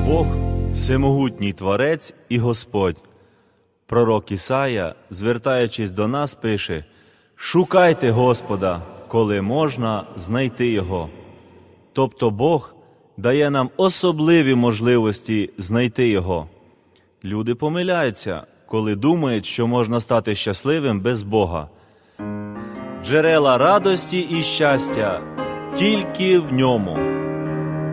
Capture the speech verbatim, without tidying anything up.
Бог – всемогутній Творець і Господь. Пророк Ісая, звертаючись до нас, пише: «Шукайте Господа, коли можна знайти Його». Тобто Бог дає нам особливі можливості знайти Його. Люди помиляються, коли думають, що можна стати щасливим без Бога. Джерела радості і щастя тільки в Ньому.